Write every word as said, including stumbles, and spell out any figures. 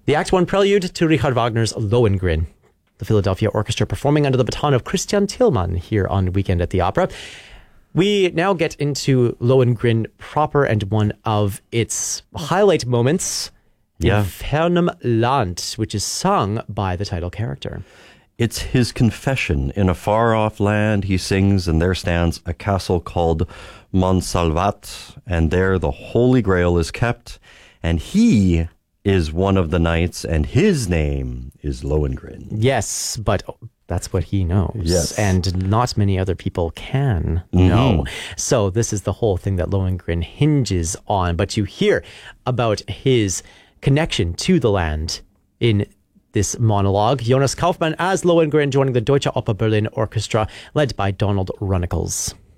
The Act One prelude to Richard Wagner's Lohengrin. The Philadelphia Orchestra performing under the baton of Christian Tillmann here on Weekend at the Opera. We now get into Lohengrin proper and one of its highlight moments, yeah. in Fernem Land, which is sung by the title character. It's his confession. In a far-off land, he sings, and there stands a castle called Montsalvat, and there the Holy Grail is kept, and he is one of the knights, and his name is Lohengrin. Yes, but that's what he knows. Yes. And not many other people can Mm-hmm. know. So this is the whole thing that Lohengrin hinges on. But you hear about his connection to the land in this monologue. Jonas Kaufmann as Lohengrin joining the Deutsche Oper Berlin Orchestra, led by Donald Runnicles.